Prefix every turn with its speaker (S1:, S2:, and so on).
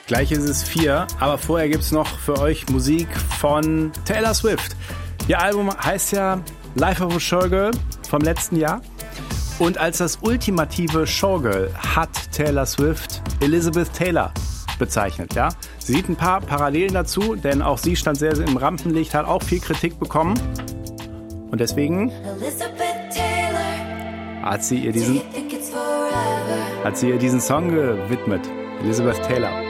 S1: Gleich ist es 4, aber vorher gibt's noch für euch Musik von Taylor Swift. Ihr Album heißt ja Life of a Showgirl vom letzten Jahr. Und als das ultimative Showgirl hat Taylor Swift Elizabeth Taylor bezeichnet. Ja? Sie sieht ein paar Parallelen dazu, denn auch sie stand sehr im Rampenlicht, hat auch viel Kritik bekommen. Und deswegen hat sie ihr diesen Song gewidmet. Elizabeth Taylor.